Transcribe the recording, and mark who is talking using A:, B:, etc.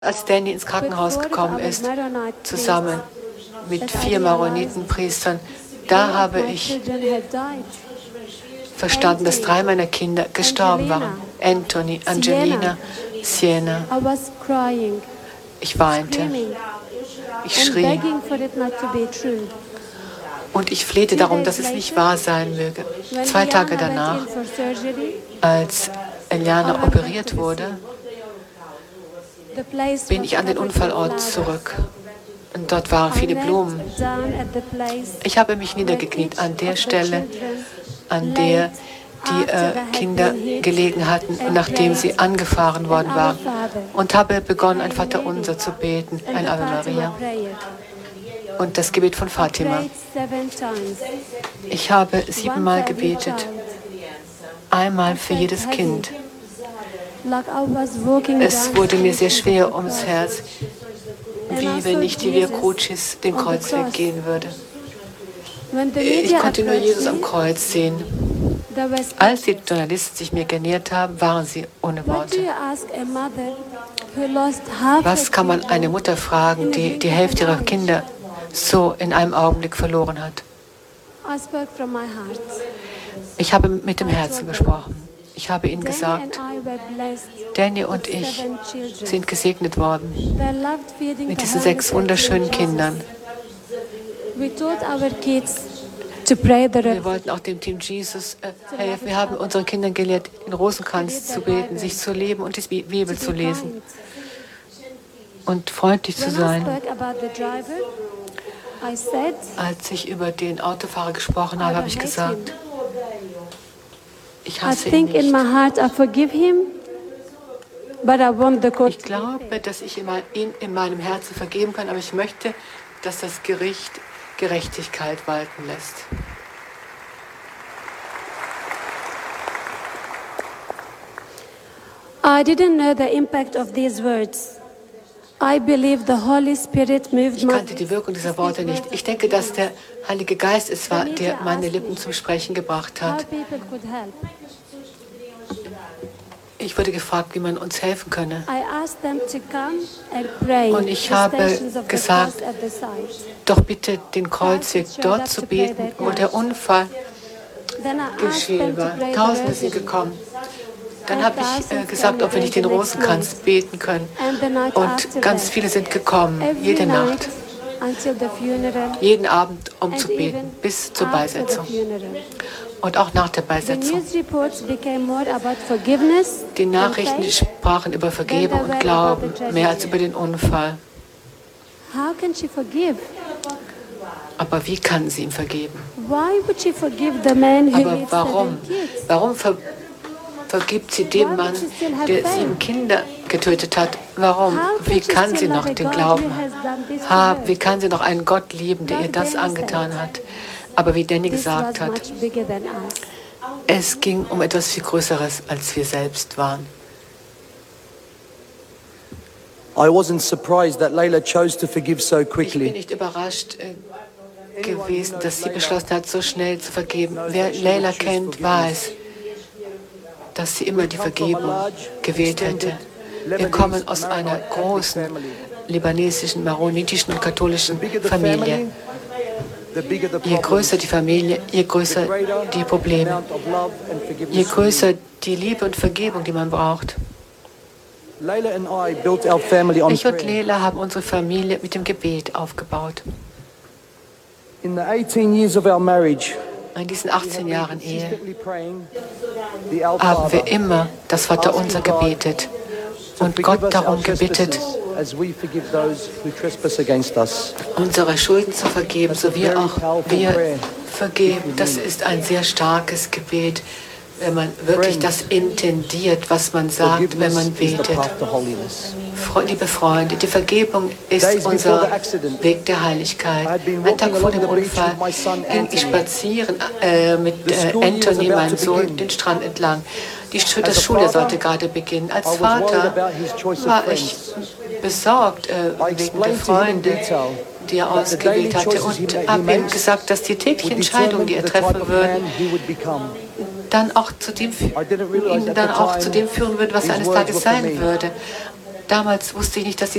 A: Als Danny ins Krankenhaus gekommen ist, zusammen mit 4 Maronitenpriestern, da habe ich verstanden, dass 3 meiner Kinder gestorben waren. Anthony, Angelina, Sienna. Ich weinte. Ich schrie. Und ich flehte darum, dass es nicht wahr sein möge. 2 Tage danach, als Eliana operiert wurde, bin ich an den Unfallort zurück. Und dort waren viele Blumen. Ich habe mich niedergekniet an der Stelle, an der die Kinder gelegen hatten, nachdem sie angefahren worden waren. Und habe begonnen, ein Vaterunser zu beten, ein Ave Maria. Und das Gebet von Fatima. Ich habe 7-mal gebetet. Einmal für jedes Kind. Es wurde mir sehr schwer ums Herz, wie wenn ich die Via Crucis den Kreuzweg gehen würde. Ich konnte nur Jesus am Kreuz sehen. Als die Journalisten sich mir genähert haben, waren sie ohne Worte. Was kann man eine Mutter fragen, die die Hälfte ihrer Kinder so in einem Augenblick verloren hat? Ich habe mit dem Herzen gesprochen. Ich habe ihnen gesagt, Danny und ich sind gesegnet worden mit diesen 6 wunderschönen Kindern. Wir wollten auch dem Team Jesus helfen. Wir haben unseren Kindern gelehrt, in Rosenkranz zu beten, sich zu leben und die Bibel zu lesen und freundlich zu sein. Als ich über den Autofahrer gesprochen habe, habe ich gesagt, ich hasse ihn nicht. Ich glaube, dass ich ihn in meinem Herzen vergeben kann, aber ich möchte, dass das Gericht Gerechtigkeit walten lässt.
B: I didn't know the impact of these words. I believe the Holy Spirit moved
A: Ich kannte die Wirkung dieser Worte nicht. Ich denke, dass der Heilige Geist es war, der meine Lippen zum Sprechen gebracht hat. Ich wurde gefragt, wie man uns helfen könne. Und ich habe gesagt, doch bitte den Kreuzweg dort zu beten, wo der Unfall geschehen war. Tausende sind gekommen. Dann habe ich gesagt, ob wir nicht den Rosenkranz beten können. Und ganz viele sind gekommen, jede Nacht, jeden Abend, um zu beten, bis zur Beisetzung. Und auch nach der Beisetzung. Die Nachrichten sprachen über Vergebung und Glauben, mehr als über den Unfall. Aber wie kann sie ihm vergeben? Aber warum? Warum vergibt sie dem Mann, der 7 Kinder getötet hat? Warum? Wie kann sie noch den Glauben haben? Wie kann sie noch einen Gott lieben, der ihr das angetan hat? Aber wie Danny gesagt hat, es ging um etwas viel Größeres, als wir selbst waren.
C: I wasn't surprised that Layla chose to forgive so
A: Ich
C: quickly.
A: bin nicht überrascht gewesen, dass sie beschlossen hat, so schnell zu vergeben. Wer Layla kennt, weiß, dass sie immer die Vergebung gewählt hätte. Wir kommen aus einer großen libanesischen, maronitischen und katholischen Familie. Je größer die Familie, je größer die Probleme, je größer die Liebe und Vergebung, die man braucht. Ich und Layla haben unsere Familie mit dem Gebet aufgebaut.
C: In the 18 years of our marriage,
A: In diesen 18 Jahren Ehe haben wir immer das Vaterunser gebetet und Gott darum gebeten, unsere Schulden zu vergeben, so wie auch wir vergeben. Das ist ein sehr starkes Gebet, wenn man wirklich das intendiert, was man sagt, wenn man betet. Liebe Freunde, die Vergebung ist unser Weg der Heiligkeit. Einen Tag vor dem Unfall ging ich spazieren mit Anthony, meinem Sohn, den Strand entlang. Das Schuljahr sollte gerade beginnen. Als Vater war ich besorgt wegen der Freunde, die er ausgewählt hatte, und habe ihm gesagt, dass die täglichen Entscheidungen, die er treffen würde, ihn dann auch zu dem führen würde, was er eines Tages sein würde. Damals wusste ich nicht, dass